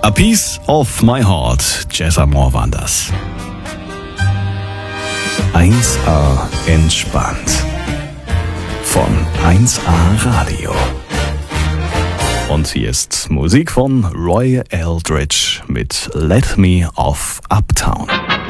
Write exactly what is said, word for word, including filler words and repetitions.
A Piece of My Heart, Jess Amore waren das. eins A entspannt. Von eins A Radio. Und hier ist Musik von Roy Eldridge mit Let Me Off Uptown.